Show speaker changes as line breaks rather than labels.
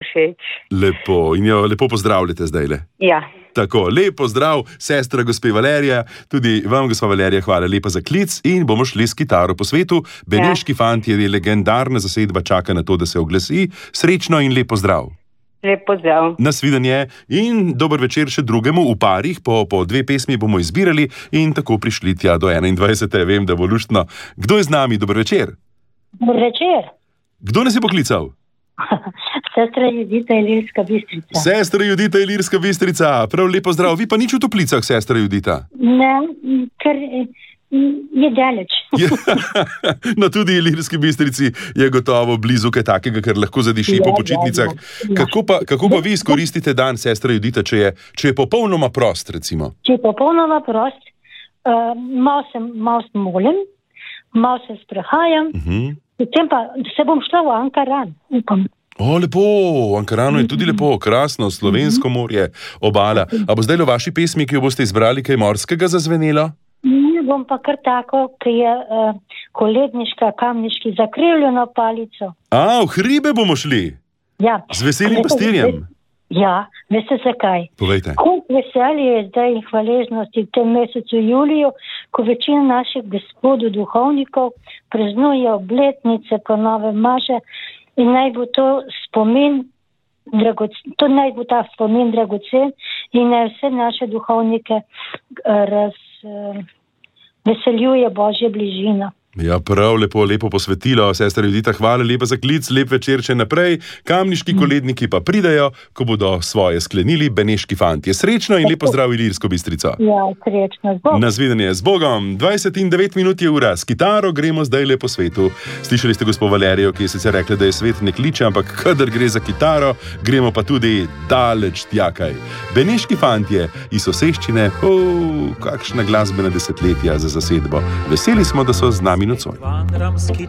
všeč.
Lepo. In jo lepo pozdravljate zdajle.
Ja.
Tako, lep pozdrav, sestra gospe Valerija. Tudi vam, gospa Valerija, hvala lepa za klic in bomo šli s kitaro po svetu. Beneški fantje je legendarna zasedba, čaka na to, da se oglasi. Srečno in lep pozdrav.
Lep pozdrav.
Nasvidenje in dober večer še drugemu. V parih po dve pesmi bomo izbirali in tako prišli tja do 21. Vem, da bo luštno. Kdo je z nami? Dober večer.
Dober večer.
Kdo nas je poklical?
Sestra Judita Ilirska Bistrica.
Sestra Judita Ilirska Bistrica. Prav lep pozdrav. Vi pa nič v Toplicah, sestra Judita?
Ne, ker je daleč.
No, tudi Ilirski Bistrici je gotovo blizu kaj takega, kar lahko zadiši po počitnicah. Kako pa vi izkoristite dan, sestra Judita, če je popolnoma prost, recimo?
Če je popolnoma prost, malo se molim, malo se sprehajam, potem pa se bom šla v Ankaran, upam.
O, lepo, v Ankaranu je tudi lepo, krasno, slovensko morje, obala. A bo zdaj v vaši pesmi, ki jo boste izbrali, kaj morskega zazvenelo?
Ne bom pa kar tako, ki je koledniška, kamniški, zakrivljeno palico.
A, v hribe bomo šli?
Ja.
Z veselim pastirjem?
Ja, veste zakaj?
Povejte.
Koliko veselje je zdaj in hvaležnosti v tem mesecu juliju, ko večina naših gospodov duhovnikov praznuje obletnice po nove maše in naj bo to spomin, naj bo ta spomin dragocen in naj vse naše duhovnike veseljuje Božja bližina.
Ja, prav, lepo posvetilo, sestra Judita, hvala lepa za klic, lep večer še naprej. Kamniški koledniki pa pridejo, ko bodo svoje sklenili beneški fantje. Srečno in lepo zdrav Ilirsko Bistrico.
Ja, srečno, z Bogom.
Nasvidenje, z Bogom. 20 in 9 minut je ura. S kitaro gremo zdaj lepo svetu. Slišali ste gospo Valerijo, ki je sicer rekla, da je svet ne kliče, ampak kadar gre za kitaro, gremo pa tudi daleč tjakaj. Beneški fantje iz soseščine, kakšna glasbena desetletja za zasedbo. Veseli smo, da so z nami nocoj.
Vandram s